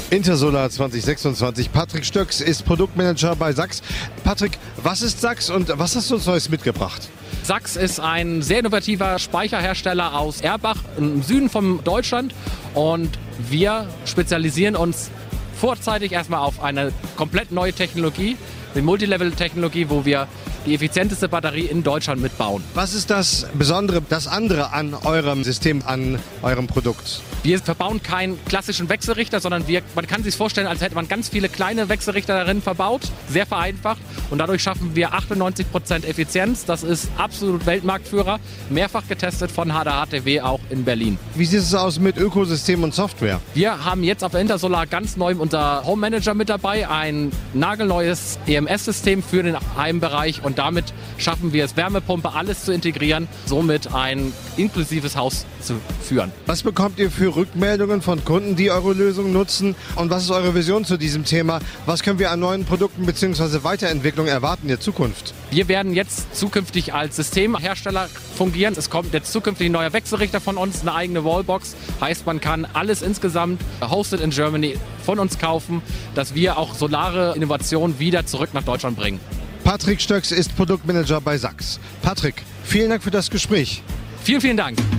Intersolar 2026. Patrick Stöcks ist Produktmanager bei Sachs. Patrick, was ist Sachs und was hast du uns Neues mitgebracht? Sachs ist ein sehr innovativer Speicherhersteller aus Erbach im Süden von Deutschland und wir spezialisieren uns vorzeitig erstmal auf eine komplett neue Technologie, die Multilevel-Technologie, wo wir die effizienteste Batterie in Deutschland mitbauen. Was ist das Besondere, das andere an eurem System, an eurem Produkt? Wir verbauen keinen klassischen Wechselrichter, sondern man kann sich vorstellen, als hätte man ganz viele kleine Wechselrichter darin verbaut, sehr vereinfacht. Und dadurch schaffen wir 98% Effizienz. Das ist absolut Weltmarktführer, mehrfach getestet von HDHTW auch in Berlin. Wie sieht es aus mit Ökosystem und Software? Wir haben jetzt auf der Intersolar ganz neu unser Home Manager mit dabei, ein nagelneues EMS-System für den Heimbereich und damit schaffen wir es, Wärmepumpe, alles zu integrieren, somit ein inklusives Haus zu führen. Was bekommt ihr für Rückmeldungen von Kunden, die eure Lösung nutzen? Und was ist eure Vision zu diesem Thema? Was können wir an neuen Produkten bzw. Weiterentwicklung erwarten in der Zukunft? Wir werden jetzt zukünftig als Systemhersteller fungieren. Es kommt jetzt zukünftig ein neuer Wechselrichter von uns, eine eigene Wallbox. Heißt, man kann alles insgesamt hosted in Germany von uns kaufen, dass wir auch solare Innovationen wieder zurück nach Deutschland bringen. Patrick Stöcks ist Produktmanager bei Sachs. Patrick, vielen Dank für das Gespräch. Vielen, vielen Dank.